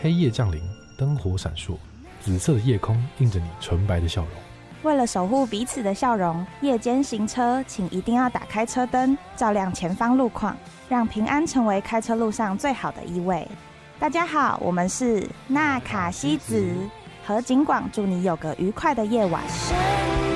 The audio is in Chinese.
黑夜降临，灯火闪烁，紫色的夜空映着你纯白的笑容。 为了守护彼此的笑容，夜间行车请一定要打开车灯，照亮前方路况，让平安成为开车路上最好的依偎。大家好，我们是纳卡西子和景广，祝你有个愉快的夜晚。